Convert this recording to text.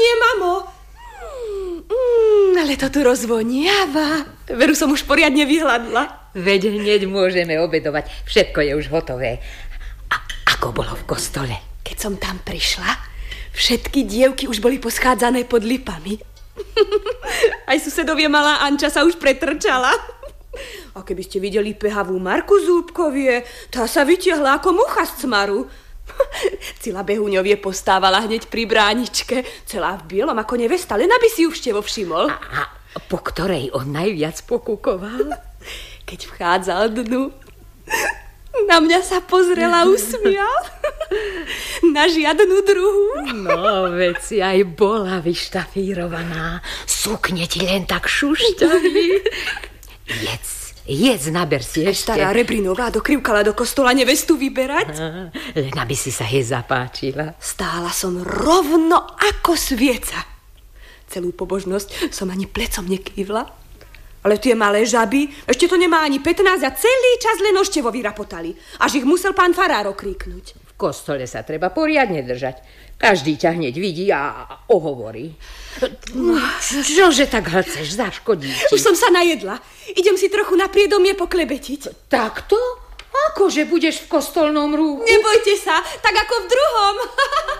nie, mamo. Ale to tu rozvoniava. Veru som už poriadne vyhladla. Veď hneď môžeme obedovať. Všetko je už hotové. A ako bolo v kostole? Keď som tam prišla, všetky dievky už boli poschádzané pod lipami. Aj susedovie malá Anča sa už pretrčala. A keby ste videli pehavú Marku Zúbkovie, tá sa vytiahla ako mucha z cmaru. Cila Behuňovie postávala hneď pri bráničke, celá v bielom ako nevesta, len aby si ju vštevo všimol. A po ktorej on najviac pokúkoval? Keď vchádzal dnu, na mňa sa pozrela, usmial. Na žiadnu druhú. No, veď si aj bola vyštafírovaná. Sukne ti len tak šušťali. Jedz, naber si ešte. Stará Rebrinová dokrivkala do kostola nevestu vyberať. Len aby si sa jej zapáčila. Stála som rovno ako svieca. Celú pobožnosť som ani plecom nekývla. Ale tie malé žaby, ešte to nemá ani 15 a celý čas len oštevo vyrapotali. Až ich musel pán farár okríknuť. V kostole sa treba poriadne držať. Každý ťa hneď vidí a ohovorí. Čože tak hlceš, zaškodí ti? Už som sa najedla. Idem si trochu na priedomie poklebetiť. Takto? Akože budeš v kostolnom rúchu? Nebojte sa, tak ako v druhom.